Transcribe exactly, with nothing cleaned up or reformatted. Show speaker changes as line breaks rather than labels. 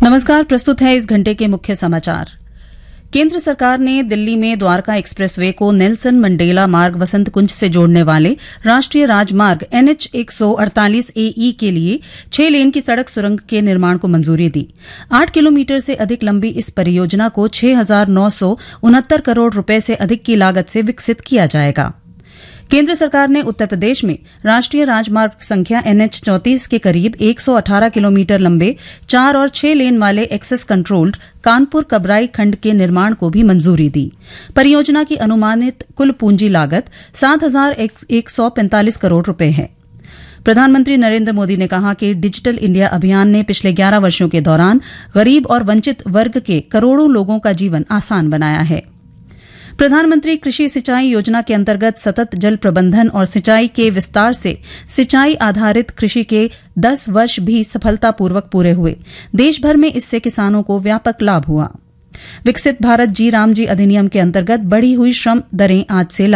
नमस्कार, प्रस्तुत है इस घंटे के मुख्य समाचार। केंद्र सरकार ने दिल्ली में द्वारका एक्सप्रेसवे को नेल्सन मंडेला मार्ग वसंत कुंज से जोड़ने वाले राष्ट्रीय राजमार्ग एनएच एक सौ अड़तालीस एई के लिए छह लेन की सड़क सुरंग के निर्माण को मंजूरी दी। आठ किलोमीटर से अधिक लंबी इस परियोजना को छह हजार नौ सौ उनहत्तर करोड़ रुपए से अधिक की लागत से विकसित किया जाएगा। केंद्र सरकार ने उत्तर प्रदेश में राष्ट्रीय राजमार्ग संख्या एनएच चौंतीस के करीब एक सौ अठारह किलोमीटर लंबे चार और छह लेन वाले एक्सेस कंट्रोल्ड कानपुर कबराई खंड के निर्माण को भी मंजूरी दी। परियोजना की अनुमानित कुल पूंजी लागत सात हजार एक सौ पैंतालीस करोड़ रुपए है। प्रधानमंत्री नरेंद्र मोदी ने कहा कि डिजिटल इंडिया अभियान ने पिछले ग्यारह वर्षों के दौरान गरीब और वंचित वर्ग के करोड़ों लोगों का जीवन आसान बनाया है। प्रधानमंत्री कृषि सिंचाई योजना के अंतर्गत सतत जल प्रबंधन और सिंचाई के विस्तार से सिंचाई आधारित कृषि के दस वर्ष भी सफलतापूर्वक पूरे हुए। देश भर में इससे किसानों को व्यापक लाभ हुआ। विकसित भारत जी राम जी अधिनियम के अंतर्गत बढ़ी हुई श्रम दरें आज से